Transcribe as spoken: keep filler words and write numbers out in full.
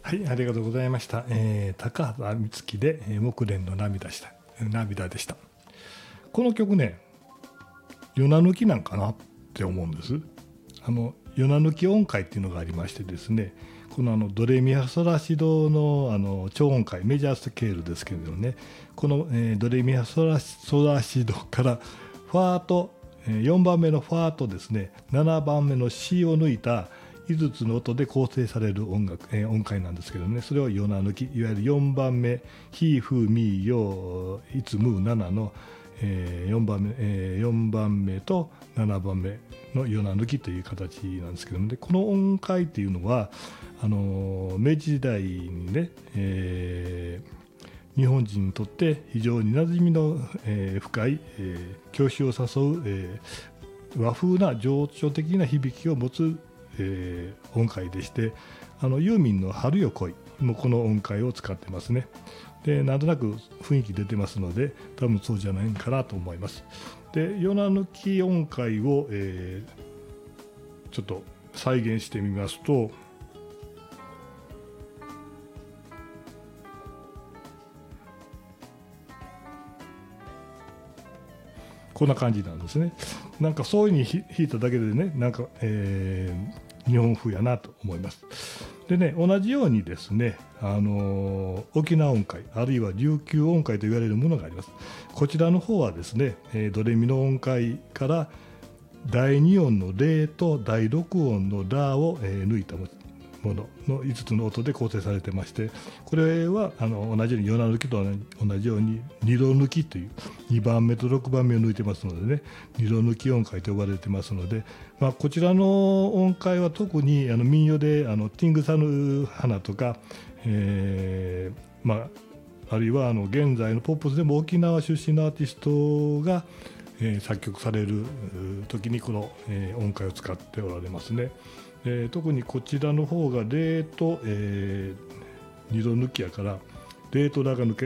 はい、ありがとうございました。えー、高畑充希で、えー木蓮の涙した、涙でした。この曲ね、ヨナ抜きなんかなって思うんです。あのヨナ抜き音階っていうのがありましてですね、このあのドレミファソラシドのあの超音階メジャースケールですけれどもね、この、えー、ドレミファソラソラシドからファーと、えー、よんばんめのファーとですねななばんめの シー を抜いたいつつの音で構成される音楽、えー、音階なんですけどね、それをヨナ抜き、いわゆるよんばんめヒーフーミーヨーイツムーななのえー、よんばんめ、えー、よんばんめとななばんめのヨナ抜きという形なんですけども、ね、この音階っていうのはあの明治時代にね、えー、日本人にとって非常に馴染みの、えー、深い、えー、郷愁を誘う、えー、和風な情緒的な響きを持つ、えー、音階でして、あのユーミンの春よ来いもこの音階を使ってますね。でなんとなく雰囲気出てますので多分そうじゃないかなと思います。でヨナ抜き音階を、えー、ちょっと再現してみますと、こんな感じなんですね。なんかそういう風に弾いただけでね、なんか、えー、日本風やなと思います。でね、同じようにですね、あのー、沖縄音階あるいは琉球音階と言われるものがあります。こちらの方はですね、えー、ドレミの音階からだいに音のレとだいろく音のラを、えー、抜いたもののいつつの音で構成されてまして、これはあの同じようにヨナ抜きと同じようににど抜きというにばんめとろくばんめを抜いてますのでね、にど抜き音階と呼ばれてますので、まあ、こちらの音階は特にあの民謡であのティングサヌ花とか、えーまあ、あるいはあの現在のポップスでも沖縄出身のアーティストが、えー、作曲される時にこの、えー、音階を使っておられますね。えー、特にこちらの方がレと、えー、にど抜きやからレとラが抜け